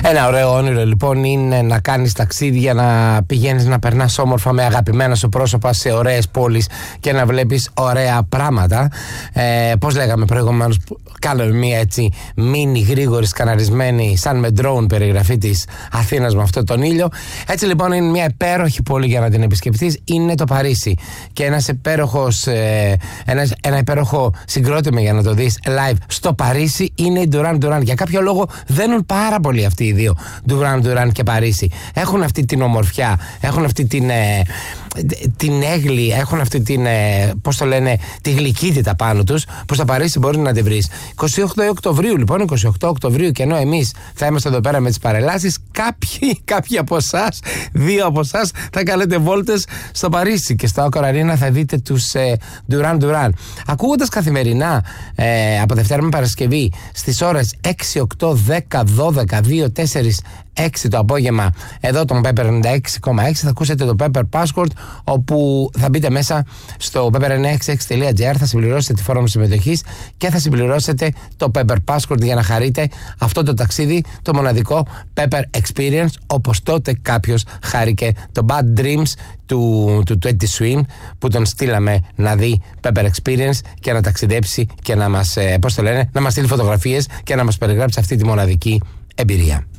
Ένα ωραίο όνειρο λοιπόν είναι να κάνεις ταξίδια, να πηγαίνεις να περνάς όμορφα με αγαπημένα σου πρόσωπα σε ωραίες πόλεις και να βλέπεις ωραία πράγματα. Πώς λέγαμε προηγουμένως, κάναμε μία έτσι μίνι γρήγορη σκαναρισμένη σαν με drone περιγραφή της Αθήνας με αυτό τον ήλιο. Έτσι λοιπόν είναι μια υπέροχη πόλη για να την επισκεφτείς, είναι το Παρίσι, και ένα υπέροχο συγκρότημα για να το δεις live στο Παρίσι είναι η Duran Duran. Για κάποιο λόγο δένουν πάρα πολύ αυτοί οι δύο, Duran Duran και Παρίσι. Έχουν αυτή την ομορφιά, έχουν αυτή την έγλη, έχουν αυτή την, πώς το λένε, τη γλυκύτητα πάνω τους, που στο Παρίσι μπορεί να τη βρεις. 28 Οκτωβρίου λοιπόν, 28 Οκτωβρίου, και ενώ εμείς θα είμαστε εδώ πέρα με τις παρελάσεις, κάποιοι από εσάς, δύο από εσάς, θα κάνετε βόλτες στο Παρίσι και στο Accor Arena θα δείτε τους Duran Duran. Ακούγοντας καθημερινά από Δευτέρα με Παρασκευή στις ώρες 6, 8, 10, 12, 2, 4, 6 το απόγευμα εδώ τον Pepper 96,6 θα ακούσετε το Pepper Passport, όπου θα μπείτε μέσα στο pepper966.gr, θα συμπληρώσετε τη φόρμα συμμετοχής και θα συμπληρώσετε το Pepper Passport για να χαρείτε αυτό το ταξίδι, το μοναδικό Pepper Experience, όπως τότε κάποιος χάρηκε το Bad Dreams του Eddie Swim, που τον στείλαμε να δει Pepper Experience και να ταξιδέψει και να μας, να μας στείλει φωτογραφίες και να μας περιγράψει αυτή τη μοναδική εμπειρία.